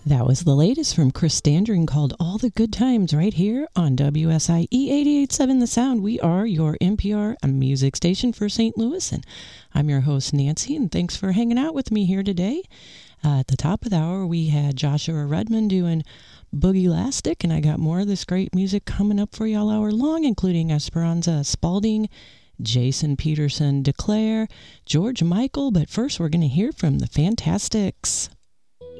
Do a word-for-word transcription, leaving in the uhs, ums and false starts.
That was the latest from Chris Standring called All the Good Times right here on W S I E eighty-eight point seven The Sound. We are your N P R music station for Saint Louis, and I'm your host Nancy, and thanks for hanging out with me here today. Uh, at the top of the hour, we had Joshua Redmond doing Boogie Lastic, and I got more of this great music coming up for you all hour long, including Esperanza Spalding, Jason Peterson, Declare, George Michael, but first we're going to hear from the Fantastics.